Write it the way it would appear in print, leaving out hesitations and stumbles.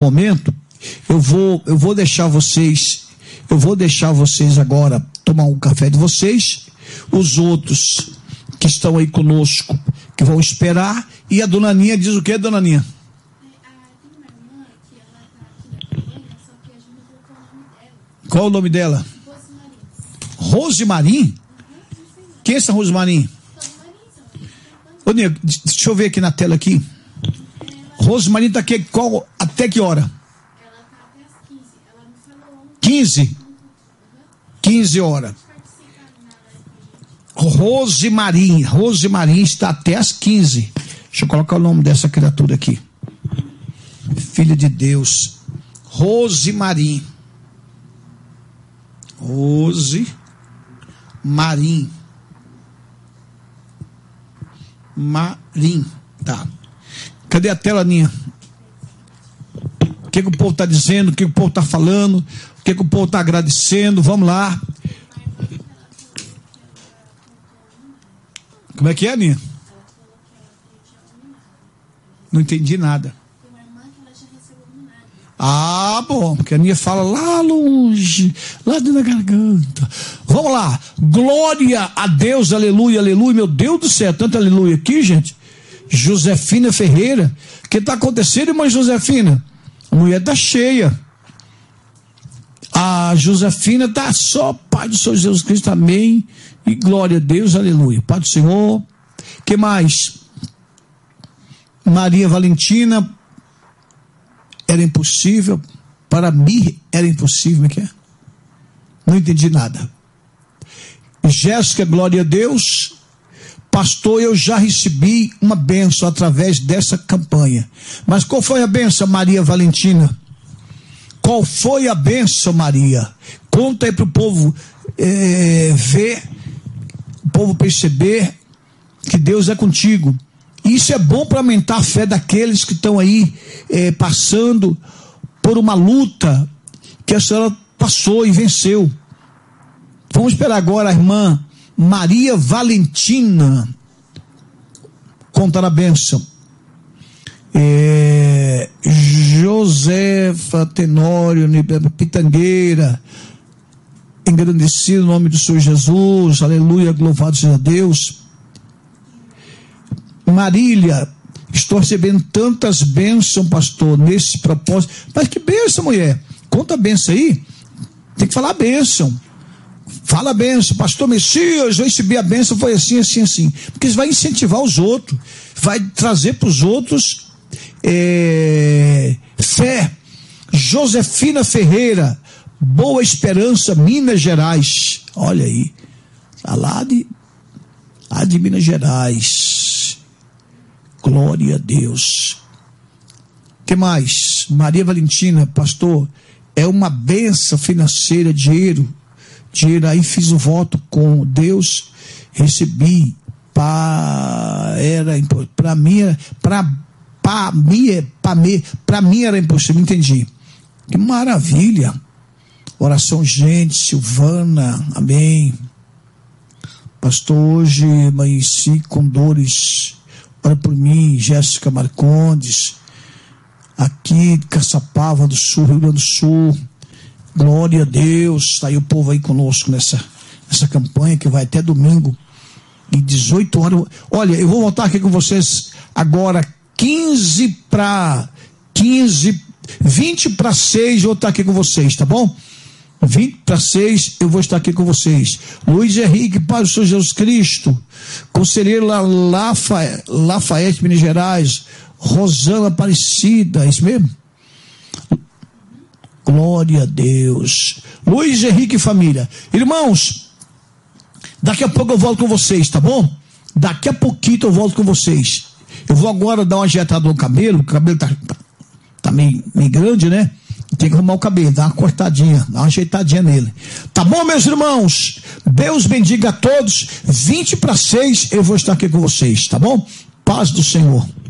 momento, eu vou deixar vocês agora tomar um café de vocês, os outros que estão aí conosco, que vão esperar, e a dona Aninha diz o que, dona Aninha? Qual o nome dela? Rosemarim? Quem é essa Rosemarim? Ô, Nego, deixa eu ver aqui na tela aqui. Rosemarim está aqui até que hora? Ela está até as 15. Ela me falou ontem. 15? 15 horas. Rosemarim está até as 15. Deixa eu colocar o nome dessa criatura aqui. Filha de Deus. Rosemarim. Marim. Tá. Cadê a tela, Aninha? O que o povo está dizendo? O que o povo está falando? O que o povo está agradecendo? Vamos lá. Como é que é, Aninha? Não entendi nada. Ah, bom, porque a Aninha fala lá longe, lá dentro da garganta. Vamos lá. Glória a Deus, aleluia, aleluia. Meu Deus do céu, tanto aleluia aqui, gente. Josefina Ferreira. O que está acontecendo, irmã Josefina? A mulher está cheia. A Josefina está só, Pai do Senhor Jesus Cristo, amém. E glória a Deus, aleluia. Pai do Senhor. Que mais? Maria Valentina. Era impossível. Para mim era impossível. Como é que é? Não entendi nada. Jéssica, glória a Deus. Pastor, eu já recebi uma bênção através dessa campanha. Mas qual foi a bênção, Maria Valentina? Qual foi a bênção, Maria? Conta aí para o povo ver, o povo perceber que Deus é contigo. Isso é bom para aumentar a fé daqueles que estão aí passando por uma luta que a senhora passou e venceu. Vamos esperar agora a irmã Maria Valentina contar a bênção. Josefa Tenório Pitangueira, engrandecido o nome do Senhor Jesus, aleluia, louvado seja Deus. Marília, estou recebendo tantas bênçãos, pastor, nesse propósito. Mas que bênção, mulher? Conta a bênção aí. Tem que falar a bênção. Fala a bênção. Pastor Messias, eu recebi a bênção, foi assim, assim, assim. Porque isso vai incentivar os outros. Vai trazer para os outros fé. Josefina Ferreira, Boa Esperança, Minas Gerais. Olha aí. Lá de Minas Gerais. Glória a Deus. O que mais? Maria Valentina, pastor, é uma benção financeira, dinheiro. Aí fiz o voto com Deus, recebi. Para mim era impossível, entendi. Que maravilha. Oração, gente, Silvana, amém. Pastor, hoje amanheci com dores. Ora por mim, Jéssica Marcondes, aqui de Caçapava do Sul, Rio Grande do Sul. Glória a Deus. Está aí o povo aí conosco nessa campanha que vai até domingo, e 18 horas. Olha, eu vou voltar aqui com vocês agora, 20 para 6, eu vou estar aqui com vocês, tá bom? 20 para 6, eu vou estar aqui com vocês. Luiz Henrique, Pai do Senhor Jesus Cristo, conselheiro lá, Lafayette, Minas Gerais. Rosana Aparecida, é isso mesmo? Glória a Deus. Luiz Henrique e família. Irmãos, daqui a pouco eu volto com vocês, tá bom? Daqui a pouquinho eu volto com vocês. Eu vou agora dar uma ajeitada no cabelo. O cabelo tá meio grande, né? Tem que arrumar o cabelo, dar uma cortadinha, dar uma ajeitadinha nele. Tá bom, meus irmãos? Deus bendiga a todos. 20 para 6 eu vou estar aqui com vocês, tá bom? Paz do Senhor.